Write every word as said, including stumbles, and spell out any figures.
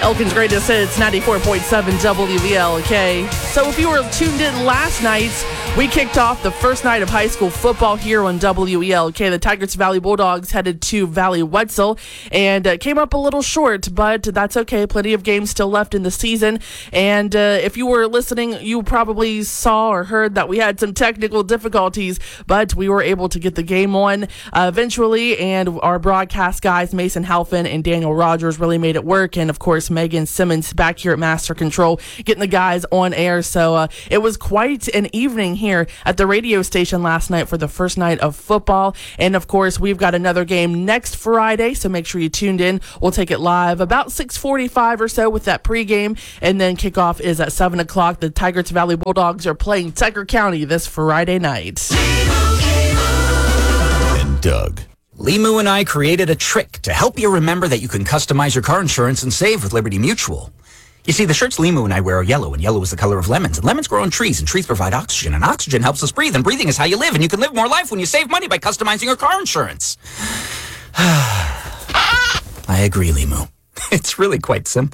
Elkin's Greatest Hits, ninety-four point seven W E L K. So if you were tuned in last night, we kicked off the first night of high school football here on W E L K. The Tigris Valley Bulldogs headed to Valley Wetzel and uh, came up a little short, but that's okay. Plenty of games still left in the season. And uh, if you were listening, you probably saw or heard that we had some technical difficulties, but we were able to get the game on uh, eventually. And our broadcast guys, Mason Halfin and Daniel Rogers, really made it work. And of course, Megan Simmons back here at Master Control, getting the guys on air. So uh, it was quite an evening here at the radio station last night for the first night of football. And of course, we've got another game next Friday, so make sure you tuned in. We'll take it live about six forty-five or so with that pregame, and then kickoff is at seven o'clock. The Tigris Valley Bulldogs are playing Tucker County this Friday night. And Doug. Limu and I created a trick to help you remember that you can customize your car insurance and save with Liberty Mutual. You see, the shirts Limu and I wear are yellow, and yellow is the color of lemons. And lemons grow on trees, and trees provide oxygen, and oxygen helps us breathe, and breathing is how you live, and you can live more life when you save money by customizing your car insurance. I agree, Limu. It's really quite simple.